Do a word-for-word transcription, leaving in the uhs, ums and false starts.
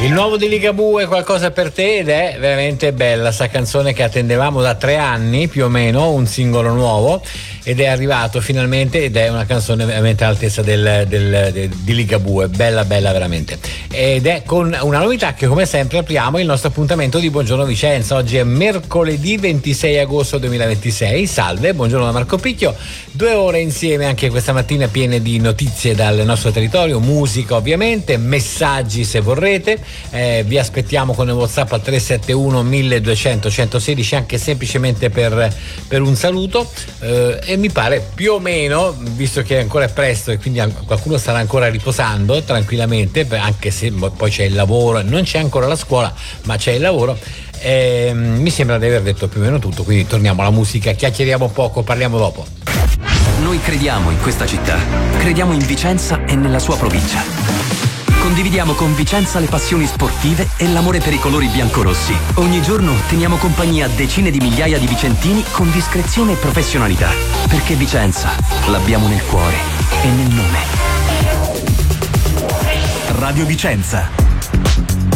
Il nuovo di Ligabue è qualcosa per te ed è veramente bella sta canzone che attendevamo da tre anni più o meno, un singolo nuovo, ed è arrivato finalmente ed è una canzone veramente all'altezza del, del, del, di Ligabue, bella bella veramente, ed è con una novità che come sempre apriamo il nostro appuntamento di Buongiorno Vicenza. Oggi è mercoledì ventisei agosto duemilaventisei. Salve, buongiorno da Marco Picchio, due ore insieme anche questa mattina piene di notizie dal nostro territorio, musica ovviamente, messaggi se vorrete. Eh, vi aspettiamo con il WhatsApp al tre sette uno milleduecento centosedici anche semplicemente per, per un saluto, eh, e mi pare più o meno, visto che ancora è presto e quindi qualcuno starà ancora riposando tranquillamente, anche se poi c'è il lavoro, non c'è ancora la scuola ma c'è il lavoro, eh, mi sembra di aver detto più o meno tutto, quindi torniamo alla musica, chiacchieriamo poco, parliamo dopo. Noi crediamo in questa città, crediamo in Vicenza e nella sua provincia. Condividiamo con Vicenza le passioni sportive e l'amore per i colori biancorossi. Ogni giorno teniamo compagnia a decine di migliaia di vicentini con discrezione e professionalità. Perché Vicenza l'abbiamo nel cuore e nel nome. Radio Vicenza.